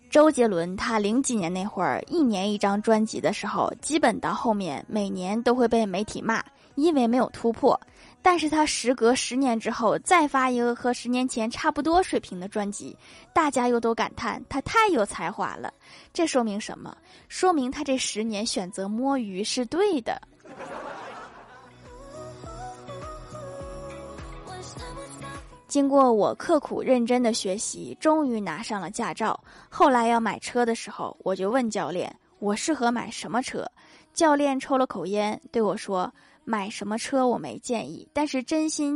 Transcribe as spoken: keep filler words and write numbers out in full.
周杰伦他零几年那会儿，一年一张专辑的时候，基本到后面每年都会被媒体骂，因为没有突破。但是他时隔十年之后再发一个和十年前差不多水平的专辑，大家又都感叹他太有才华了。这说明什么？说明他这十年选择摸鱼是对的。经过我刻苦认真的学习，终于拿上了驾照。后来要买车的时候，我就问教练，我适合买什么车？教练抽了口烟对我说，买什么车我没建议，但是真心